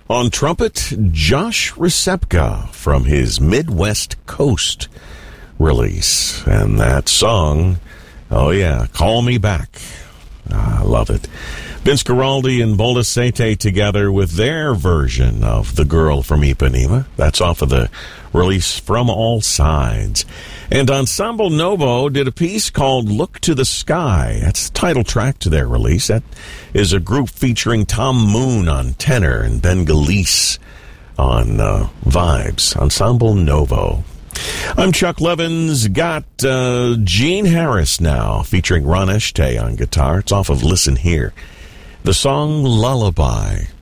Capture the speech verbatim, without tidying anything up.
On trumpet, Josh Recepka from his Midwest Coast release. And that song, oh yeah, Call Me Back. I love it. Vince Guaraldi and Bola Sete together with their version of The Girl from Ipanema. That's off of the release From All Sides. And Ensemble Novo did a piece called Look to the Sky. That's the title track to their release. That is a group featuring Tom Moon on tenor and Ben Galise on uh, vibes. Ensemble Novo. I'm Chuck Levins. Got uh, Gene Harris now featuring Ron Eshte on guitar. It's off of Listen Here. The song Lullaby.